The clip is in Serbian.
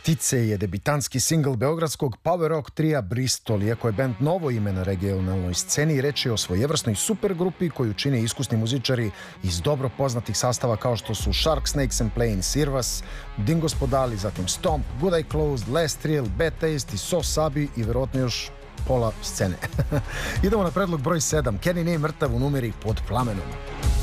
Ptice je debitanski singl beogradskog power rock trija Bristol. Iako je band novo ime na regionalnoj sceni, reč je o svojevrsnoj supergrupi koju čine iskusni muzičari iz dobro poznatih sastava kao što su Shark Snakes and Plane, Sirvas, Dingo Spodali, zatim Stomp, Good Eye Closed, Last Thrill, Bad Taste i So Sabi i verovatno još pola scene. Idemo na predlog broj 7. Kenny nije mrtav u numeri Pod plamenom.